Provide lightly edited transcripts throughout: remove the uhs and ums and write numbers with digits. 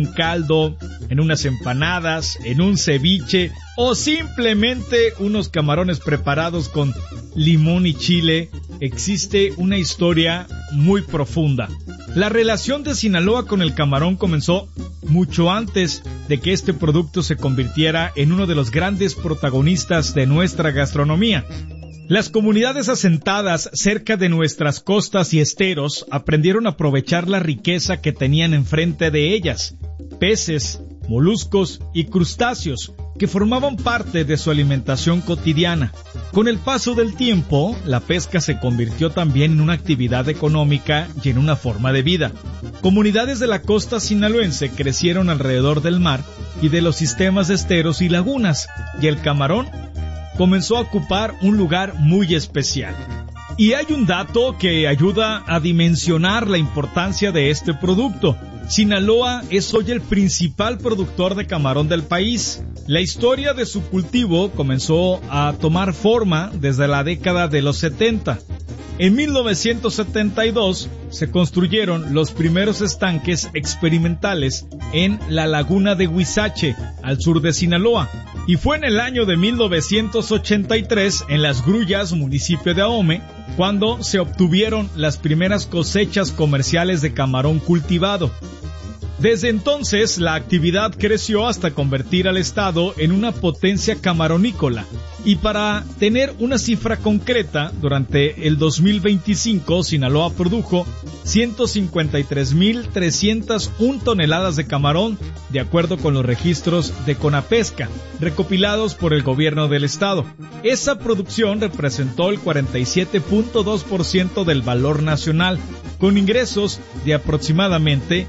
un caldo, en unas empanadas, en un ceviche o simplemente unos camarones preparados con limón y chile, existe una historia muy profunda. La relación de Sinaloa con el camarón comenzó mucho antes de que este producto se convirtiera en uno de los grandes protagonistas de nuestra gastronomía. Las comunidades asentadas cerca de nuestras costas y esteros aprendieron a aprovechar la riqueza que tenían enfrente de ellas: peces, moluscos y crustáceos que formaban parte de su alimentación cotidiana. Con el paso del tiempo, la pesca se convirtió también en una actividad económica y en una forma de vida. Comunidades de la costa sinaloense crecieron alrededor del mar y de los sistemas de esteros y lagunas, y el camarón comenzó a ocupar un lugar muy especial. Y hay un dato que ayuda a dimensionar la importancia de este producto. Sinaloa es hoy el principal productor de camarón del país. La historia de su cultivo comenzó a tomar forma desde la década de los 70. En 1972 se construyeron los primeros estanques experimentales en la laguna de Huizache, al sur de Sinaloa. Y fue en el año de 1983, en Las Grullas, municipio de Ahome, cuando se obtuvieron las primeras cosechas comerciales de camarón cultivado. Desde entonces, la actividad creció hasta convertir al estado en una potencia camaronícola. Y para tener una cifra concreta, durante el 2025, Sinaloa produjo 153,301 toneladas de camarón, de acuerdo con los registros de Conapesca, recopilados por el gobierno del estado. Esa producción representó el 47.2% del valor nacional, con ingresos de aproximadamente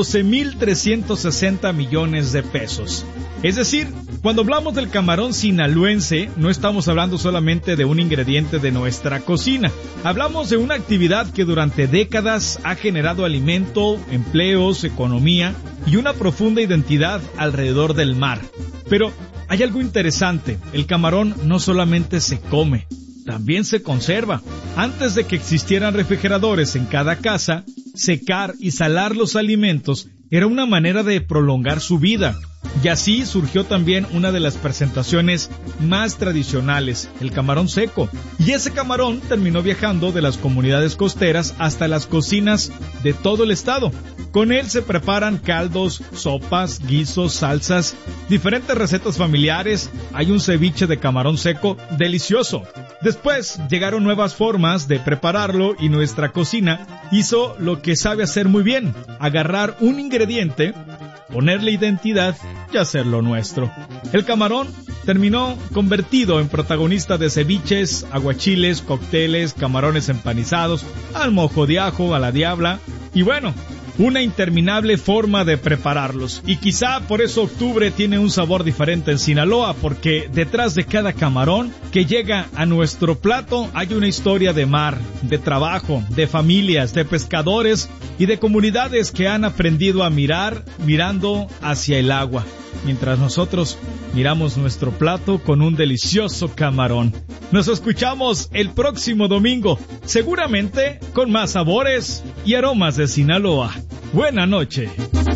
12,360 millones de pesos. Es decir, cuando hablamos del camarón sinaloense, no estamos hablando solamente de un ingrediente de nuestra cocina. Hablamos de una actividad que durante décadas ha generado alimento, empleos, economía y una profunda identidad alrededor del mar. Pero hay algo interesante: el camarón no solamente se come, también se conserva. Antes de que existieran refrigeradores en cada casa, secar y salar los alimentos era una manera de prolongar su vida. Y así surgió también una de las presentaciones más tradicionales, el camarón seco. Y ese camarón terminó viajando de las comunidades costeras hasta las cocinas de todo el estado. Con él se preparan caldos, sopas, guisos, salsas, diferentes recetas familiares. Hay un ceviche de camarón seco delicioso. Después llegaron nuevas formas de prepararlo y nuestra cocina hizo lo que sabe hacer muy bien: agarrar un ingrediente, ponerle identidad y hacerlo nuestro. El camarón terminó convertido en protagonista de ceviches, aguachiles, cócteles, camarones empanizados, al mojo de ajo, a la diabla y bueno, una interminable forma de prepararlos. Y quizá por eso octubre tiene un sabor diferente en Sinaloa, porque detrás de cada camarón que llega a nuestro plato hay una historia de mar, de trabajo, de familias, de pescadores y de comunidades que han aprendido a mirar mirando hacia el agua, mientras nosotros miramos nuestro plato con un delicioso camarón. Nos escuchamos el próximo domingo, seguramente con más sabores y aromas de Sinaloa. Buena noche.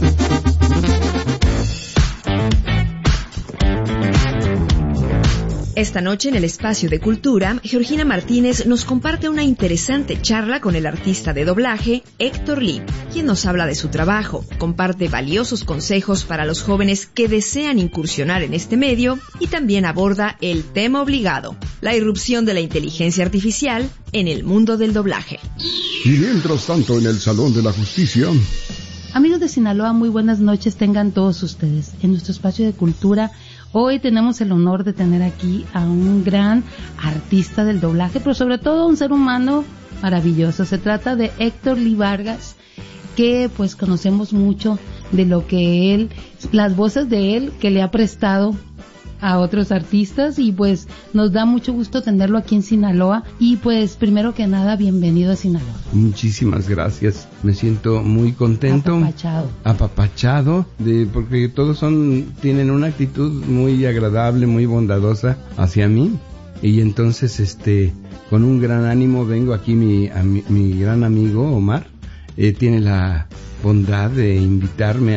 Esta noche en el Espacio de Cultura, Georgina Martínez nos comparte una interesante charla con el artista de doblaje Héctor Lee, quien nos habla de su trabajo, comparte valiosos consejos para los jóvenes que desean incursionar en este medio y también aborda el tema obligado, la irrupción de la inteligencia artificial en el mundo del doblaje. Y mientras tanto, en el Salón de la Justicia... Amigos de Sinaloa, muy buenas noches tengan todos ustedes. En nuestro Espacio de Cultura, hoy tenemos el honor de tener aquí a un gran artista del doblaje, pero sobre todo un ser humano maravilloso. Se trata de Héctor Lee Vargas, que pues conocemos mucho de lo que él, las voces de él que le ha prestado a otros artistas, y pues nos da mucho gusto tenerlo aquí en Sinaloa. Y pues primero que nada, bienvenido a Sinaloa. Muchísimas gracias, me siento muy contento, apapachado porque todos tienen una actitud muy agradable, muy bondadosa hacia mí, y entonces con un gran ánimo vengo aquí. Mi gran amigo Omar tiene la bondad de invitarme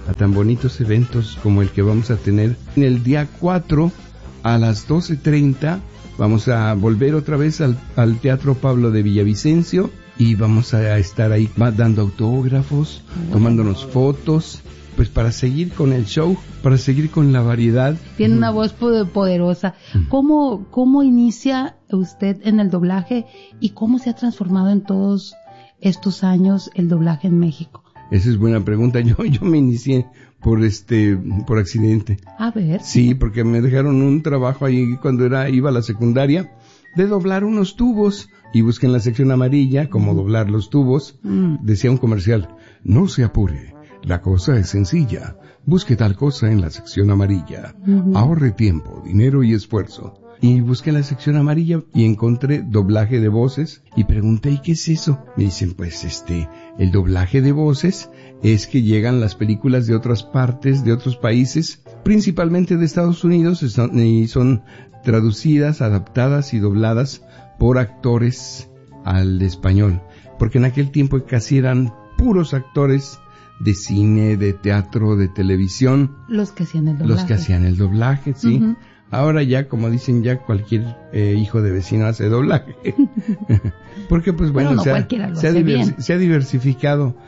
a tan bonitos eventos como el que vamos a tener en el día 4 a las 12:30. Vamos a volver otra vez al Teatro Pablo de Villavicencio y vamos a estar ahí dando autógrafos, tomándonos fotos, pues para seguir con el show, para seguir con la variedad. Tiene una voz poderosa. ¿Cómo inicia usted en el doblaje y cómo se ha transformado en todos estos años el doblaje en México? Esa es buena pregunta. Yo me inicié por accidente. A ver. Sí, porque me dejaron un trabajo ahí cuando iba a la secundaria de doblar unos tubos y busqué en la sección amarilla cómo doblar los tubos. Decía un comercial: no se apure, la cosa es sencilla. Busque tal cosa en la sección amarilla. Ahorre tiempo, dinero y esfuerzo. Y busqué en la sección amarilla y encontré doblaje de voces y pregunté: ¿y qué es eso? Me dicen: pues el doblaje de voces es que llegan las películas de otras partes, de otros países, principalmente de Estados Unidos, y son traducidas, adaptadas y dobladas por actores al español. Porque en aquel tiempo casi eran puros actores de cine, de teatro, de televisión. Los que hacían el doblaje. Sí. Ahora ya, como dicen, ya cualquier hijo de vecino hace doblaje. Porque pues bueno, no se ha diversificado.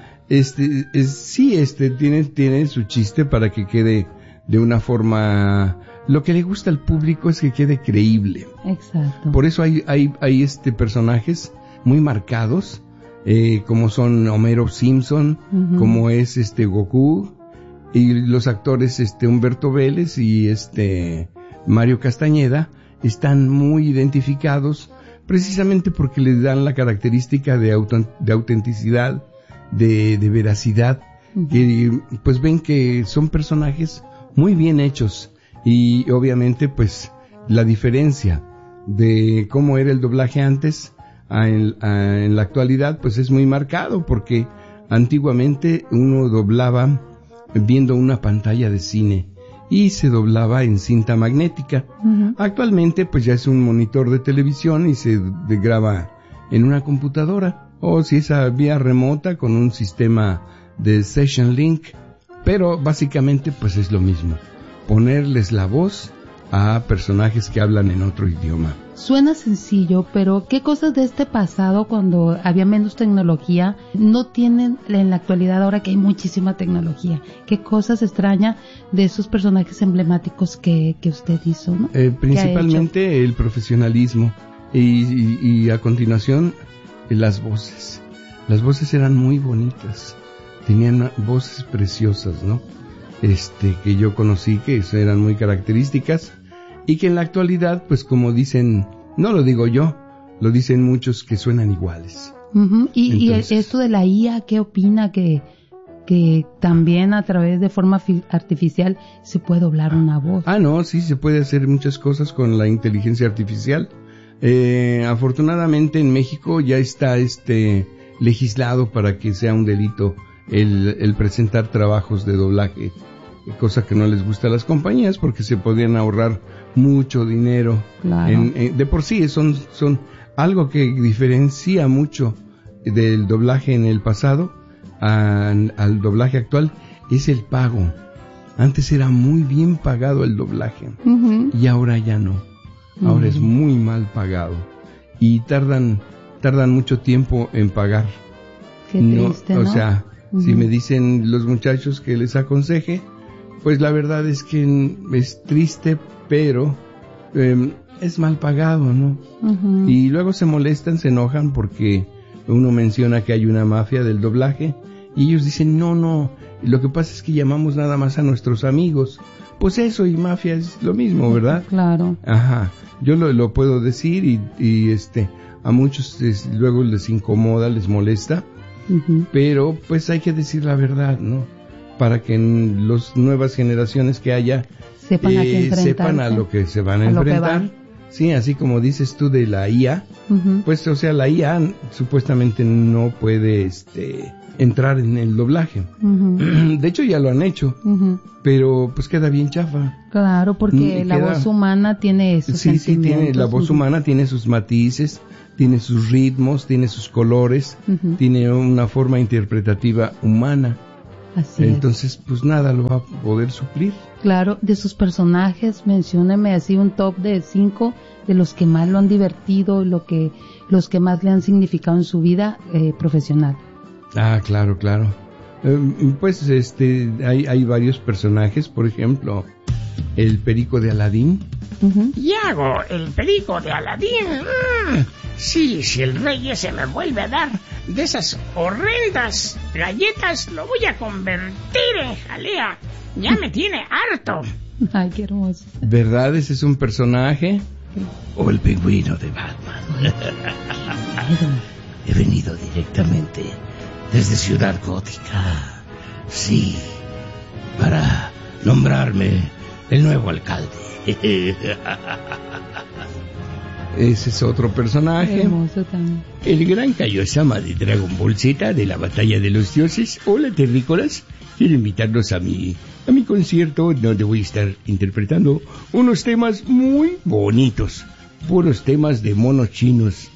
Tiene su chiste para que quede de una forma. Lo que le gusta al público es que quede creíble. Exacto. Por eso hay personajes muy marcados, como son Homero Simpson, como es Goku, y los actores Humberto Vélez y Mario Castañeda están muy identificados precisamente porque les dan la característica de autenticidad, de veracidad, que pues ven que son personajes muy bien hechos. Y obviamente pues la diferencia de cómo era el doblaje antes en la actualidad pues es muy marcado, porque antiguamente uno doblaba viendo una pantalla de cine y se doblaba en cinta magnética. Actualmente pues ya es un monitor de televisión y se graba en una computadora, o si es a vía remota con un sistema de Session Link, pero básicamente pues es lo mismo, ponerles la voz a personajes que hablan en otro idioma. Suena sencillo, pero ¿qué cosas de este pasado, cuando había menos tecnología, no tienen en la actualidad ahora que hay muchísima tecnología? ¿Qué cosas extraña de esos personajes emblemáticos que usted hizo, ¿no? Principalmente el profesionalismo y a continuación las voces. Las voces eran muy bonitas, tenían voces preciosas, ¿no? Que yo conocí, que eran muy características, y que en la actualidad, pues como dicen, no lo digo yo, lo dicen muchos, que suenan iguales. Y esto de la IA, ¿qué opina? Que también a través de forma artificial se puede doblar una voz. No, sí, se puede hacer muchas cosas con la inteligencia artificial. Afortunadamente en México ya está legislado para que sea un delito el presentar trabajos de doblaje, cosa que no les gusta a las compañías porque se podrían ahorrar mucho dinero. Claro. De por sí son algo que diferencia mucho del doblaje en el pasado al doblaje actual, es el pago. Antes era muy bien pagado el doblaje, y ahora ya no. Ahora es muy mal pagado y tardan mucho tiempo en pagar. Qué triste, ¿no? O sea, si me dicen los muchachos que les aconseje, pues la verdad es que es triste, pero es mal pagado, ¿no? Y luego se molestan, se enojan porque uno menciona que hay una mafia del doblaje y ellos dicen, no, lo que pasa es que llamamos nada más a nuestros amigos. Pues eso y mafia es lo mismo, ¿verdad? Claro. Ajá, yo lo puedo decir y a muchos luego les incomoda, les molesta, pero pues hay que decir la verdad, ¿no? Para que en las nuevas generaciones que haya sepan a lo que se van a enfrentar. Sí, así como dices tú de la IA, pues o sea, la IA supuestamente no puede entrar en el doblaje. De hecho ya lo han hecho, pero pues queda bien chafa. Claro, porque la voz humana tiene esos sentimientos. Sí, la voz humana tiene sus matices, tiene sus ritmos, tiene sus colores, tiene una forma interpretativa humana. Así es. Entonces, pues nada lo va a poder suplir. Claro, de sus personajes, mencióneme así un top de 5 de los que más lo han divertido, los que más le han significado en su vida profesional. Ah, claro. Pues hay varios personajes, por ejemplo, el perico de Aladín. Yago, el perico de Aladín. Sí, si el rey ese me vuelve a dar de esas horrendas galletas, lo voy a convertir en jalea. Ya me tiene harto. Ay, qué hermoso. ¿Verdad? Ese es un personaje. O el pingüino de Batman. He venido directamente desde Ciudad Gótica. Sí, para nombrarme el nuevo alcalde. Ese es otro personaje. Hermoso también. El gran Kaiosama de Dragon Ball Z de la Batalla de los Dioses. Hola, terrícolas. Quiero invitarlos a mi concierto, donde voy a estar interpretando unos temas muy bonitos. Puros temas de monos chinos.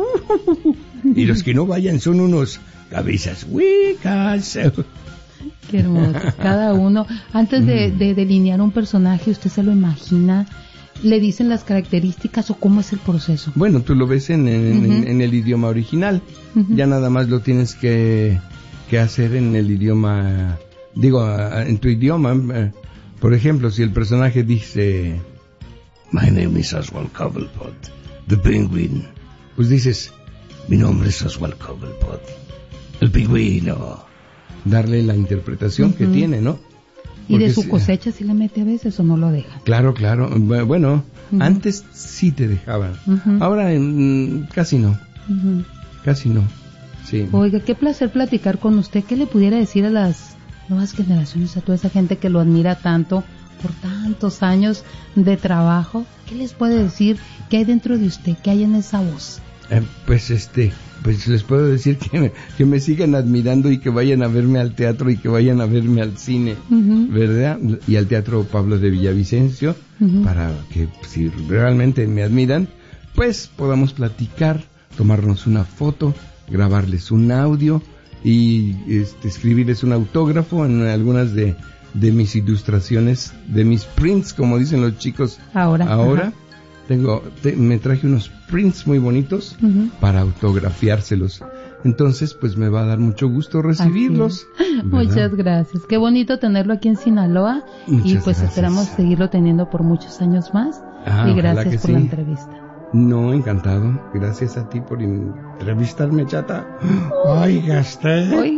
Y los que no vayan son unos cabezas huecas. Qué hermoso. Cada uno, antes de delinear un personaje, ¿usted se lo imagina? ¿Le dicen las características o cómo es el proceso? Bueno, tú lo ves en el idioma original. Ya nada más lo tienes que hacer en el idioma, en tu idioma. Por ejemplo, si el personaje dice, My name is Oswald Cobblepot, the Penguin. Pues dices, mi nombre es Oswald Cobblepot, el pingüino. Darle la interpretación que tiene, ¿no? ¿Y de su cosecha sí le mete a veces o no lo deja? Claro. Bueno, antes sí te dejaban. Ahora casi no. Casi no. Sí. Oiga, qué placer platicar con usted. ¿Qué le pudiera decir a las nuevas generaciones, a toda esa gente que lo admira tanto por tantos años de trabajo? ¿Qué les puede decir? ¿Qué hay dentro de usted? ¿Qué hay en esa voz? Pues les puedo decir que me sigan admirando y que vayan a verme al teatro y que vayan a verme al cine, ¿verdad? Y al Teatro Pablo de Villavicencio, para que si realmente me admiran, pues podamos platicar, tomarnos una foto, grabarles un audio y escribirles un autógrafo en algunas de mis ilustraciones, de mis prints, como dicen los chicos ahora. Me traje unos prints muy bonitos para autografiárselos. Entonces, pues me va a dar mucho gusto recibirlos. Muchas gracias. Qué bonito tenerlo aquí en Sinaloa. Y pues gracias. Esperamos seguirlo teniendo por muchos años más. Y gracias por la entrevista. No, encantado. Gracias a ti por entrevistarme, chata. Oigaste. Muchas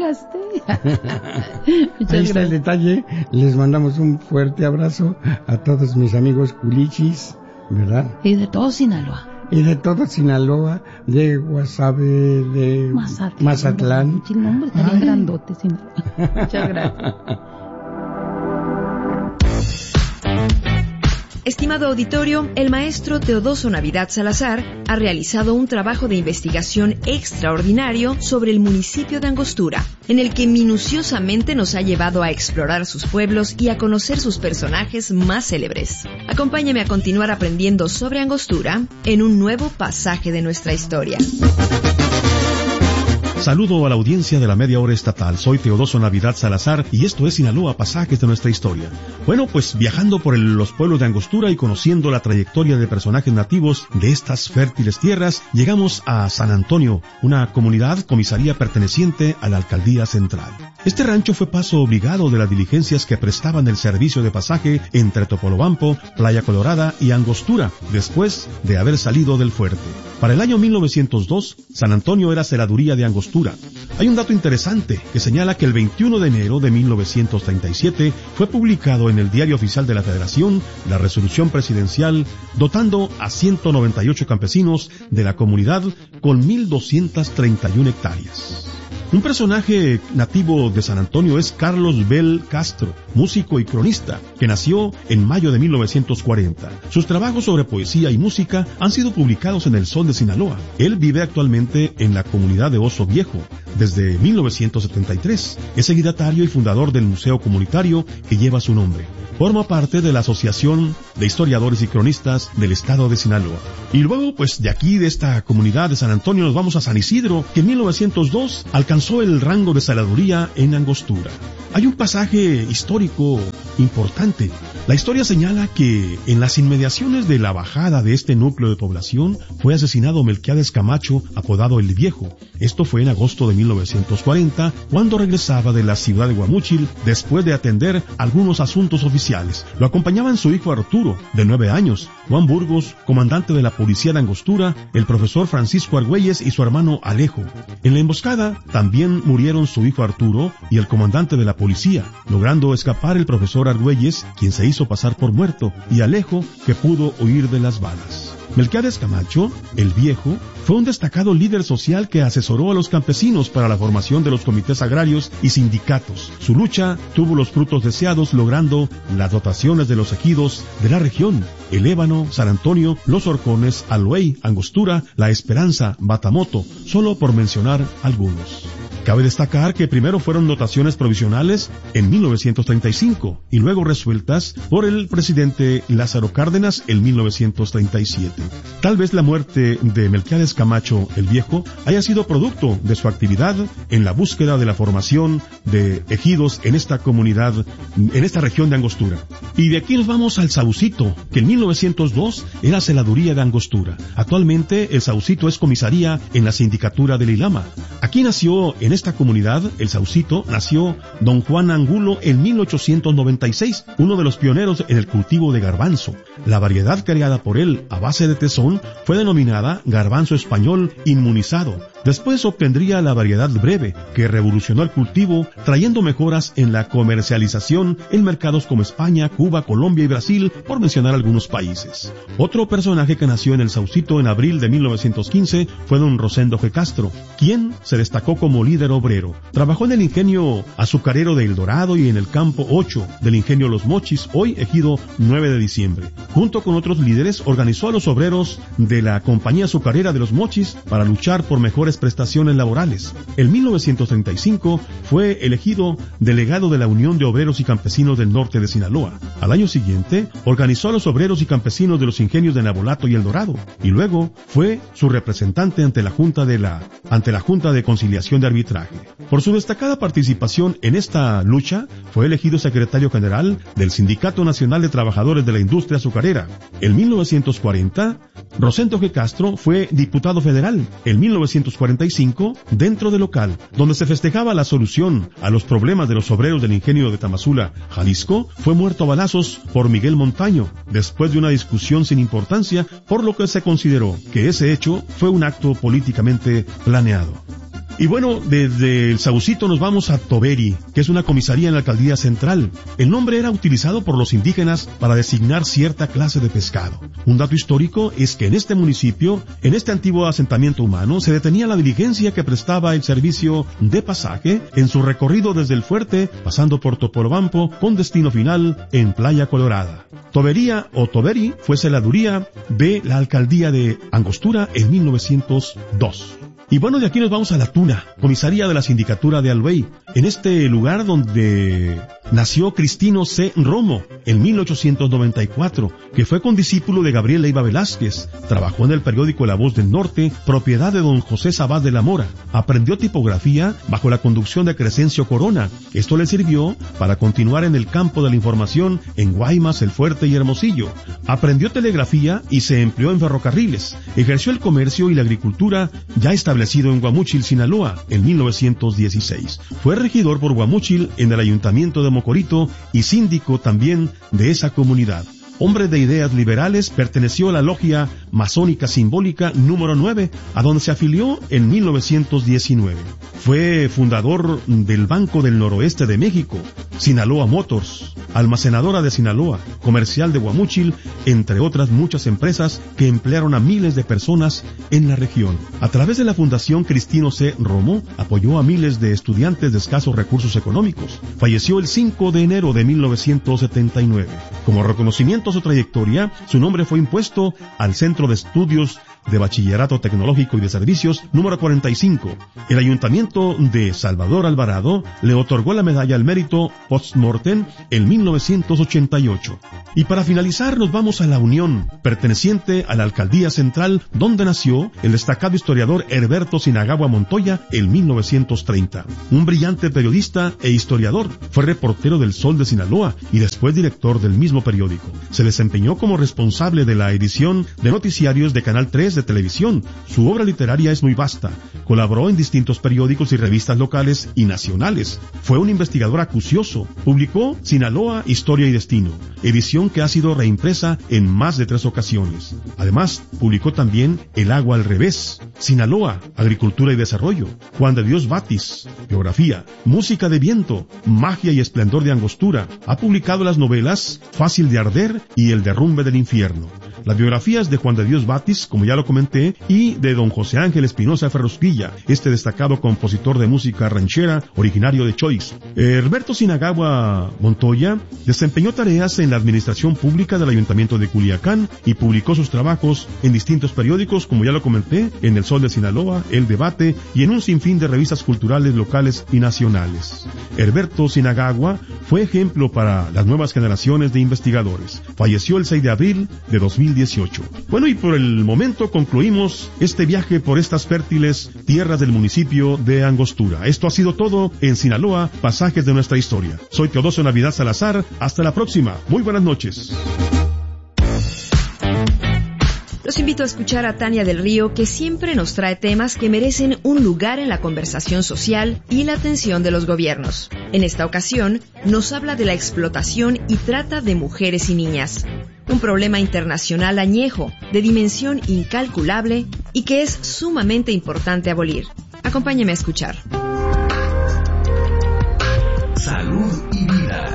Ahí está gracias. el detalle. Les mandamos un fuerte abrazo a todos mis amigos culichis, ¿verdad? Y de todo Sinaloa. Y de todo Sinaloa, de Guasave, de Mazatlán. El nombre está bien grandote, Sinaloa. Muchas gracias. Estimado auditorio, el maestro Teodoso Navidad Salazar ha realizado un trabajo de investigación extraordinario sobre el municipio de Angostura, en el que minuciosamente nos ha llevado a explorar sus pueblos y a conocer sus personajes más célebres. Acompáñame a continuar aprendiendo sobre Angostura en un nuevo pasaje de nuestra historia. Saludo a la audiencia de la Media Hora Estatal. Soy Teodoso Navidad Salazar y esto es Sinaloa, pasajes de nuestra historia. Bueno, pues viajando por los pueblos de Angostura y conociendo la trayectoria de personajes nativos de estas fértiles tierras, llegamos a San Antonio, una comisaría perteneciente a la Alcaldía Central. Este rancho fue paso obligado de las diligencias que prestaban el servicio de pasaje entre Topolobampo, Playa Colorada y Angostura, después de haber salido del fuerte. Para el año 1902, San Antonio era celaduría de Angostura. Hay un dato interesante que señala que el 21 de enero de 1937 fue publicado en el Diario Oficial de la Federación la resolución presidencial dotando a 198 campesinos de la comunidad con 1.231 hectáreas. Un personaje nativo de San Antonio es Carlos Bell Castro, músico y cronista, que nació en mayo de 1940. Sus trabajos sobre poesía y música han sido publicados en El Sol de Sinaloa. Él vive actualmente en la comunidad de Oso Viejo desde 1973. Es seguidatario y fundador del museo comunitario que lleva su nombre. Forma parte de la Asociación de Historiadores y Cronistas del Estado de Sinaloa. Y luego, pues de aquí, de esta comunidad de San Antonio, nos vamos a San Isidro, que en 1902 alcanzó alcanzó el rango de saladuría en Angostura. Hay un pasaje histórico importante. La historia señala que en las inmediaciones de la bajada de este núcleo de población fue asesinado Melquiades Camacho, apodado El Viejo. Esto fue en agosto de 1940, cuando regresaba de la ciudad de Guamúchil después de atender algunos asuntos oficiales. Lo acompañaban su hijo Arturo, de 9 años, Juan Burgos, comandante de la policía de Angostura, el profesor Francisco Argüelles y su hermano Alejo. En la emboscada también murieron su hijo Arturo y el comandante de la policía, logrando escapar el profesor Argüelles, quien se hizo pasar por muerto, y Alejo, que pudo huir de las balas. Melquiades Camacho, el Viejo, fue un destacado líder social que asesoró a los campesinos para la formación de los comités agrarios y sindicatos. Su lucha tuvo los frutos deseados, logrando las dotaciones de los ejidos de la región: El Ébano, San Antonio, Los Horcones, Aloey, Angostura, La Esperanza, Batamoto, solo por mencionar algunos. Cabe destacar que primero fueron dotaciones provisionales en 1935 y luego resueltas por el presidente Lázaro Cárdenas en 1937. Tal vez la muerte de Melquiades Camacho, el Viejo, haya sido producto de su actividad en la búsqueda de la formación de ejidos en esta comunidad, en esta región de Angostura. Y de aquí nos vamos al Saucito, que en 1902 era celaduría de Angostura. Actualmente el Saucito es comisaría en la sindicatura de Lilama. Aquí nació en esta comunidad, el Saucito, nació don Juan Angulo en 1896, uno de los pioneros en el cultivo de garbanzo. La variedad creada por él a base de tesón fue denominada garbanzo español inmunizado. Después obtendría la variedad breve, que revolucionó el cultivo, trayendo mejoras en la comercialización en mercados como España, Cuba, Colombia y Brasil, por mencionar algunos países. Otro personaje que nació en el Saucito en abril de 1915 fue don Rosendo G. Castro, quien se destacó como líder obrero. Trabajó en el ingenio azucarero de El Dorado y en el campo 8 del ingenio Los Mochis, hoy ejido 9 de diciembre. Junto con otros líderes, organizó a los obreros de la compañía azucarera de Los Mochis para luchar por mejores prestaciones laborales. En 1935 fue elegido delegado de la Unión de Obreros y Campesinos del Norte de Sinaloa. Al año siguiente, organizó a los obreros y campesinos de los ingenios de Nabolato y El Dorado, y luego fue su representante ante la Junta de Conciliación de Arbitraje. Por su destacada participación en esta lucha, fue elegido secretario general del Sindicato Nacional de Trabajadores de la Industria Azucarera. En 1940, Rosendo G. Castro fue diputado federal. En 1945, dentro del local donde se festejaba la solución a los problemas de los obreros del ingenio de Tamazula, Jalisco, fue muerto a balazos por Miguel Montaño, después de una discusión sin importancia, por lo que se consideró que ese hecho fue un acto políticamente planeado. Y bueno, desde el Saucito nos vamos a Toberi, que es una comisaría en la alcaldía central. El nombre era utilizado por los indígenas para designar cierta clase de pescado. Un dato histórico es que en este municipio, en este antiguo asentamiento humano, se detenía la diligencia que prestaba el servicio de pasaje en su recorrido desde el fuerte, pasando por Topolobampo, con destino final en Playa Colorada. Tobería o Toberi fue celaduría de la alcaldía de Angostura en 1902. Y bueno, de aquí nos vamos a La Tuna, comisaría de la sindicatura de Aloey, en este lugar donde nació Cristino C. Romo en 1894, que fue condiscípulo de Gabriel Leiva Velázquez. Trabajó en el periódico La Voz del Norte, propiedad de don José Sabás de la Mora. Aprendió tipografía bajo la conducción de Crescencio Corona. Esto le sirvió para continuar en el campo de la información en Guaymas, El Fuerte y Hermosillo. Aprendió telegrafía y se empleó en ferrocarriles. Ejerció el comercio y la agricultura ya establecido en Guamúchil, Sinaloa, en 1916. Fue regidor por Guamúchil en el ayuntamiento de Mocorito y síndico también de esa comunidad. Hombre de ideas liberales, perteneció a la logia masónica simbólica número 9, a donde se afilió en 1919. Fue fundador del Banco del Noroeste de México, Sinaloa Motors, almacenadora de Sinaloa, comercial de Guamúchil, entre otras muchas empresas que emplearon a miles de personas en la región. A través de la Fundación Cristino C. Romo, apoyó a miles de estudiantes de escasos recursos económicos. Falleció el 5 de enero de 1979. Como reconocimiento a su trayectoria, su nombre fue impuesto al Centro de Estudios de Bachillerato Tecnológico y de Servicios número 45. El Ayuntamiento de Salvador Alvarado le otorgó la medalla al mérito post-mortem en 1988. Y para finalizar nos vamos a La Unión, perteneciente a la Alcaldía Central, donde nació el destacado historiador Herberto Sinagagua Montoya en 1930. Un brillante periodista e historiador, fue reportero del Sol de Sinaloa y después director del mismo periódico. Se desempeñó como responsable de la edición de noticiarios de Canal 3 de televisión. Su obra literaria es muy vasta. Colaboró en distintos periódicos y revistas locales y nacionales. Fue un investigador acucioso. Publicó Sinaloa, Historia y Destino, edición que ha sido reimpresa en más de 3 ocasiones. Además, publicó también El agua al revés, Sinaloa, Agricultura y Desarrollo, Juan de Dios Batis, Geografía, Música de Viento, Magia y Esplendor de Angostura. Ha publicado las novelas Fácil de Arder y El derrumbe del infierno. Las biografías de Juan de Dios Batis, como ya lo comenté, y de don José Ángel Espinosa Ferrusquilla, este destacado compositor de música ranchera originario de Choix. Herberto Sinagagua Montoya desempeñó tareas en la administración pública del Ayuntamiento de Culiacán y publicó sus trabajos en distintos periódicos, como ya lo comenté, en El Sol de Sinaloa, El Debate y en un sinfín de revistas culturales locales y nacionales. Herberto Sinagagua fue ejemplo para las nuevas generaciones de investigadores. Falleció el 6 de abril de 2018. Bueno, y por el momento concluimos este viaje por estas fértiles tierras del municipio de Angostura. Esto ha sido todo en Sinaloa, pasajes de nuestra historia. Soy Teodosio Navidad Salazar. Hasta la próxima. Muy buenas noches. Los invito a escuchar a Tania del Río, que siempre nos trae temas que merecen un lugar en la conversación social y la atención de los gobiernos. En esta ocasión, nos habla de la explotación y trata de mujeres y niñas. Un problema internacional añejo, de dimensión incalculable y que es sumamente importante abolir. Acompáñeme a escuchar. Salud y vida.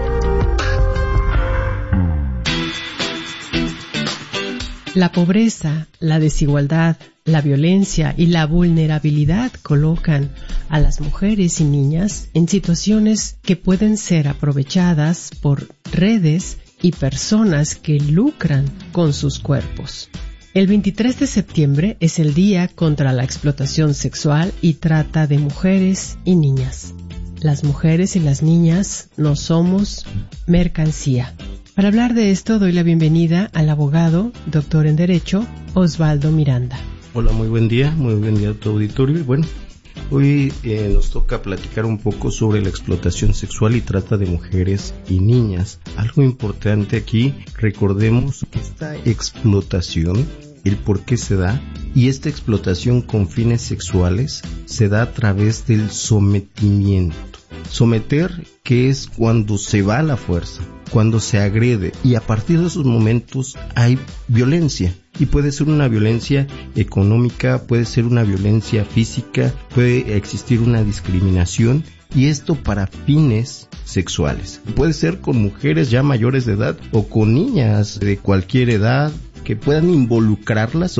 La pobreza, la desigualdad, la violencia y la vulnerabilidad colocan a las mujeres y niñas en situaciones que pueden ser aprovechadas por redes y personas que lucran con sus cuerpos. El 23 de septiembre es el Día contra la Explotación Sexual y Trata de Mujeres y Niñas. Las mujeres y las niñas no somos mercancía. Para hablar de esto doy la bienvenida al abogado, doctor en Derecho, Osvaldo Miranda. Hola, muy buen día a tu auditorio. Y bueno, hoy nos toca platicar un poco sobre la explotación sexual y trata de mujeres y niñas. Algo importante aquí, recordemos esta explotación, el por qué se da, y esta explotación con fines sexuales se da a través del sometimiento. Someter, que es cuando se va a la fuerza, cuando se agrede, y a partir de esos momentos hay violencia. Y puede ser una violencia económica, puede ser una violencia física, puede existir una discriminación, y esto para fines sexuales. Puede ser con mujeres ya mayores de edad o con niñas de cualquier edad, que puedan involucrarlas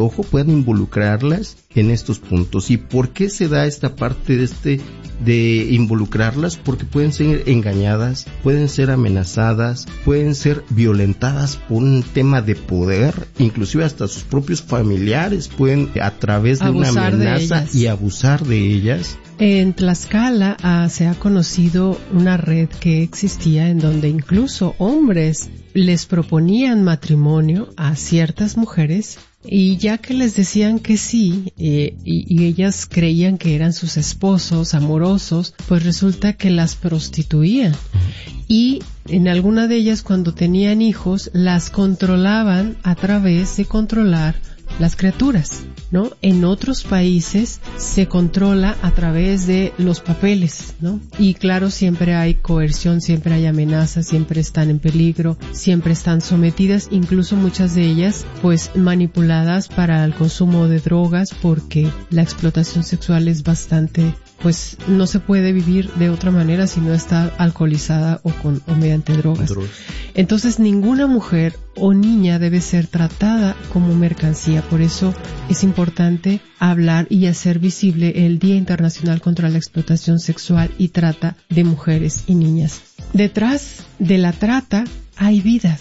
en estos puntos. ¿Y por qué se da esta parte de involucrarlas? Porque pueden ser engañadas, pueden ser amenazadas, pueden ser violentadas por un tema de poder, inclusive hasta sus propios familiares pueden a través de una amenaza y abusar de ellas. En Tlaxcala se ha conocido una red que existía en donde incluso hombres les proponían matrimonio a ciertas mujeres, y ya que les decían que sí, y ellas creían que eran sus esposos amorosos, pues resulta que las prostituían. Y en alguna de ellas, cuando tenían hijos, las controlaban a través de controlar las criaturas, ¿no? En otros países se controla a través de los papeles, ¿no? Y claro, siempre hay coerción, siempre hay amenazas, siempre están en peligro, siempre están sometidas, incluso muchas de ellas pues manipuladas para el consumo de drogas, porque la explotación sexual es bastante, pues no se puede vivir de otra manera si no está alcoholizada o mediante drogas. Entonces ninguna mujer o niña debe ser tratada como mercancía. Por eso es importante hablar y hacer visible el Día Internacional contra la Explotación Sexual y Trata de Mujeres y Niñas. Detrás de la trata hay vidas.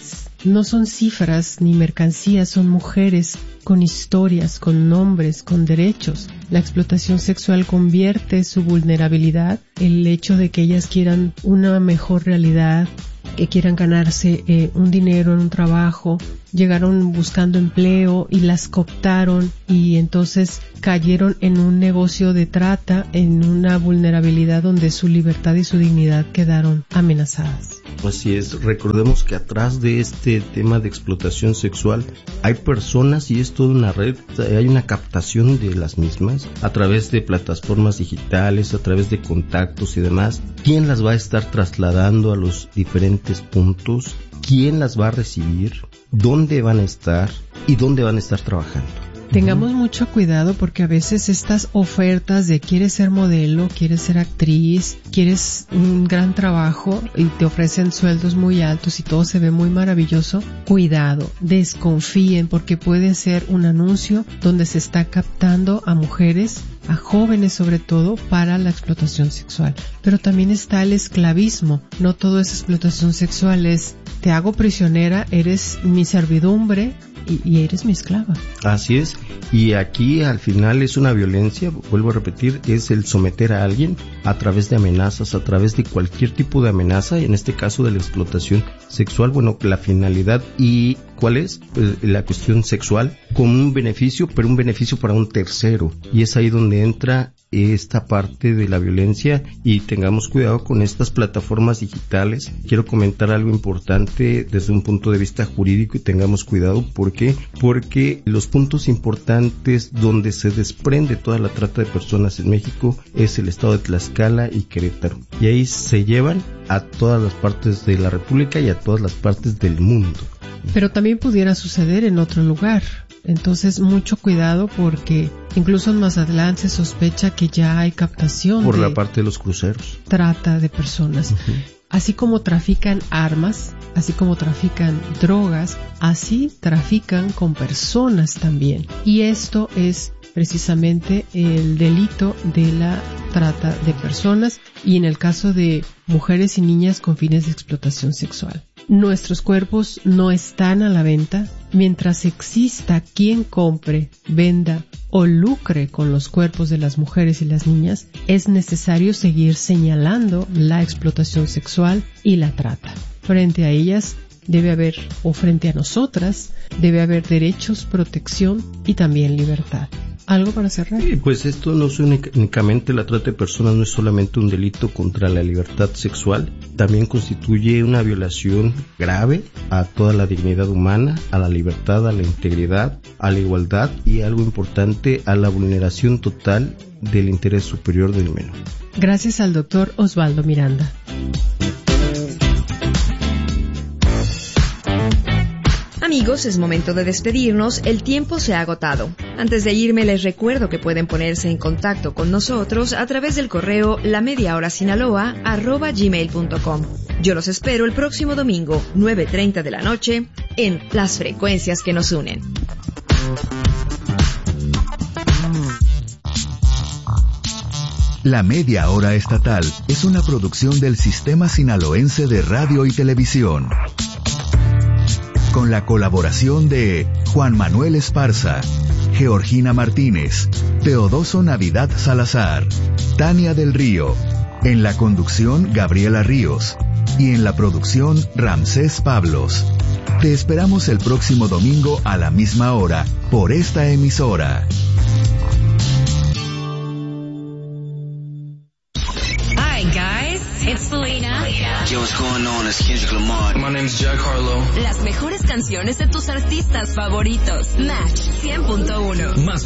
no son cifras ni mercancías, son mujeres con historias, con nombres, con derechos. La explotación sexual convierte su vulnerabilidad, el hecho de que ellas quieran una mejor realidad, que quieran ganarse un dinero en un trabajo, llegaron buscando empleo y las cooptaron y entonces cayeron en un negocio de trata, en una vulnerabilidad donde su libertad y su dignidad quedaron amenazadas. Así es, recordemos que atrás de este tema de explotación sexual hay personas y es toda una red, hay una captación de las mismas a través de plataformas digitales, a través de contactos y demás. ¿Quién las va a estar trasladando a los diferentes puntos? ¿Quién las va a recibir? ¿Dónde van a estar? ¿Y dónde van a estar trabajando? Tengamos mucho cuidado porque a veces estas ofertas de quieres ser modelo, quieres ser actriz, quieres un gran trabajo y te ofrecen sueldos muy altos y todo se ve muy maravilloso. Cuidado, desconfíen porque puede ser un anuncio donde se está captando a mujeres, a jóvenes sobre todo, para la explotación sexual. Pero también está el esclavismo. No todo es explotación sexual, es te hago prisionera, eres mi servidumbre y eres mi esclava. Así es, y aquí al final es una violencia, vuelvo a repetir, es el someter a alguien a través de amenazas, a través de cualquier tipo de amenaza, en este caso de la explotación sexual. Bueno, la finalidad y ¿cuál es? Pues la cuestión sexual como un beneficio, pero un beneficio para un tercero, y es ahí donde entra esta parte de la violencia y tengamos cuidado con estas plataformas digitales. Quiero comentar algo importante desde un punto de vista jurídico y tengamos cuidado. ¿Por qué? Porque los puntos importantes donde se desprende toda la trata de personas en México es el estado de Tlaxcala y Querétaro, y ahí se llevan a todas las partes de la República y a todas las partes del mundo. Pero también pudiera suceder en otro lugar. Entonces, mucho cuidado porque incluso en Mazatlán se sospecha que ya hay captación por la parte de los cruceros. Trata de personas. Uh-huh. Así como trafican armas, así como trafican drogas, así trafican con personas también. Y esto es precisamente el delito de la trata de personas y en el caso de mujeres y niñas con fines de explotación sexual. Nuestros cuerpos no están a la venta. Mientras exista quien compre, venda o lucre con los cuerpos de las mujeres y las niñas, es necesario seguir señalando la explotación sexual y la trata. Frente a ellas debe haber, o frente a nosotras, debe haber derechos, protección y también libertad. ¿Algo para cerrar? Sí, pues esto no es únicamente la trata de personas, no es solamente un delito contra la libertad sexual, también constituye una violación grave a toda la dignidad humana, a la libertad, a la integridad, a la igualdad y algo importante, a la vulneración total del interés superior del menor. Gracias al doctor Osvaldo Miranda. Amigos, es momento de despedirnos, el tiempo se ha agotado. Antes de irme les recuerdo que pueden ponerse en contacto con nosotros a través del correo lamediahorasinaloa@gmail.com. Yo los espero el próximo domingo, 9:30 de la noche, en Las Frecuencias que nos unen. La Media Hora Estatal es una producción del Sistema Sinaloense de Radio y Televisión, con la colaboración de Juan Manuel Esparza, Georgina Martínez, Teodoso Navidad Salazar, Tania del Río, en la conducción Gabriela Ríos y en la producción Ramsés Pablos. Te esperamos el próximo domingo a la misma hora por esta emisora. Hi guys, it's Selena. Yo, what's going on? It's Kendrick Lamar. My name's Jack Harlow. Las mejores canciones de tus artistas favoritos. Match 100.1.